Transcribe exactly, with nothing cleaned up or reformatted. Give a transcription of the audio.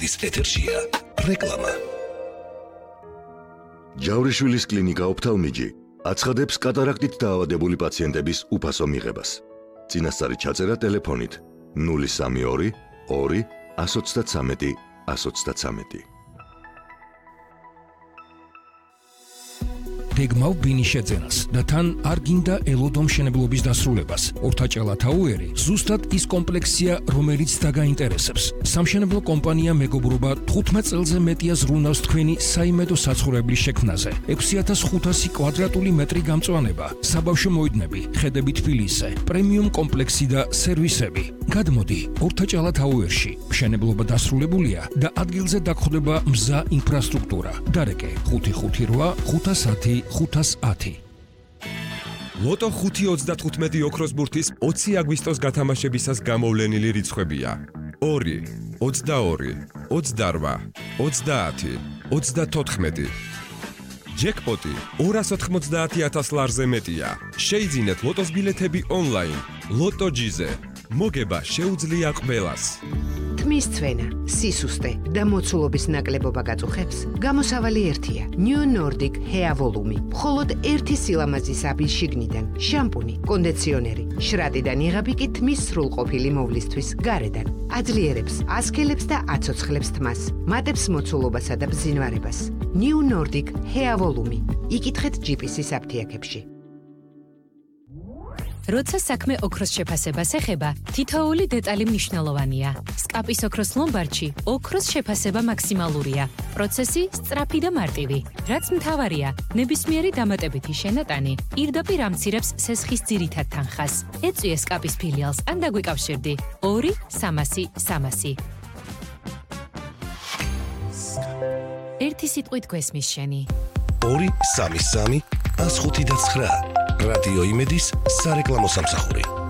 ის ეთერშია რეკლამა. ჯავრიშვილის კლინიკა ოფთალმიჯი აცხადებს კატარაქტით დაავადებული პაციენტების უფასო მიღებას. წინასწარი ჩაწერა ტელეფონით ნული სამი ორი ორი ას ოცდათსამეტი ას ოცდათსამეტი. გეგმავ ბინის შეძენას და თან არ გინდა ელოდო მშენებლობის დასრულებას. ორთაჭალა თაუერი ზუსტად ის კომპლექსია, რომელიც დაგაინტერესებს. სამშენებლო კომპანია მეგობრობა თხუთმეტ წელზე მეტია ზრუნავს თქვენი საიმედო საცხოვრებლის შექმნაზე. ექვსი ათას ხუთასი კვადრატული მეტრი გამწვანება, საბავშვო მოედნები, ხედები თბილისზე, პრემიუმ კომპლექსი და სერვისები. გადმოდი ორთაჭალა თაუერში. მშენებლობა დასრულებულია და ადგილზე დაგხვდება მზა ინფრასტრუქტურა. დარეკე ხუთი ხუთი რვა ხუთას ათი ხუთას ათი. ლოტო ხუთი ოცდათხუთმეტი ოქროს ბურთის ოცი აგვისტოს გათამაშებისას გამოვლენილი რიცხვებია: ორი, ოცდაორი, ოცდარვა, ოცდაათი, ოცდათოთხმეტი. ჯეკპოტი ორას ოთხმოცდაათი ათას ლარზე მეტია. შეიძინეთ ლოტოს ბილეთები ონლაინ. ლოტო ჯიზე. მოგება შეუძლია ყველას. თმის ცვენა, სისუსტე და მოცულობის ნაკლებობა გაწუხებს. გამოსავალი ერთია: New Nordic Hair Volume. მხოლოდ ერთი სილამაზის აბის შიგნიდან შამპუნი, კონდიციონერი, შრატიდან იღაბიკი თმის სრულყოფილი მოვლისთვის გარედან. აძლიერებს, ასქელებს და აცოცხლებს თმას. მატებს მოცულობასა და ბზინვარებას. New Nordic Hair Volume. იკითხეთ ჯი პი სის აფთიაქებში. როცა საქმე ოქროს შეფასებას ეხება, თითოეული დეტალი მნიშვნელოვანია. სკაპის ოქროს ლომბარდში ოქროს შეფასება მაქსიმალურია. პროცესი სწრაფი და მარტივი. რაც მთავარია, ნებისმიერი დამატებითი შენატანი პირდაპირ ამცირებს სესხის ძირითად თანხას. ეწვიე სკაპის ფილიალს ან დაგვიკავშირდი ორი სამასი სამასი. ერთი სიტყვით გვესმის შენი. ორი სამი სამი ას ხუთი და ცხრა. რადიო იმედის სარეკლამო სამსახური.